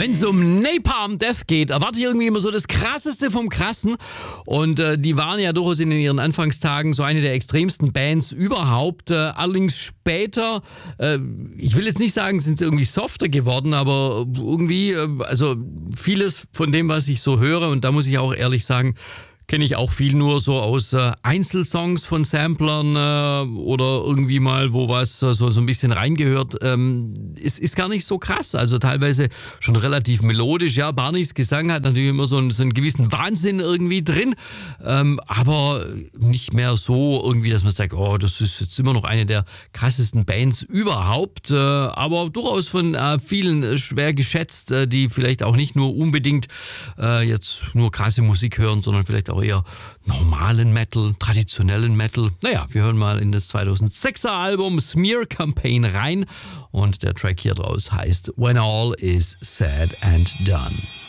Wenn es um Napalm Death geht, erwarte ich irgendwie immer so das Krasseste vom Krassen. Und die waren ja durchaus in ihren Anfangstagen so eine der extremsten Bands überhaupt. Allerdings später, ich will jetzt nicht sagen, sind sie irgendwie softer geworden, aber irgendwie, also vieles von dem, was ich so höre, und da muss ich auch ehrlich sagen, kenne ich auch viel nur so aus Einzelsongs von Samplern oder irgendwie mal, wo was so ein bisschen reingehört. Ist gar nicht so krass, also teilweise schon relativ melodisch. Ja, Barneys Gesang hat natürlich immer so einen gewissen Wahnsinn irgendwie drin, aber nicht mehr so irgendwie, dass man sagt, oh, das ist jetzt immer noch eine der krassesten Bands überhaupt, aber durchaus von vielen schwer geschätzt, die vielleicht auch nicht nur unbedingt jetzt nur krasse Musik hören, sondern vielleicht auch eher normalen Metal, traditionellen Metal. Naja, wir hören mal in das 2006er Album Smear Campaign rein und der Track hier draus heißt When All Is Said and Done.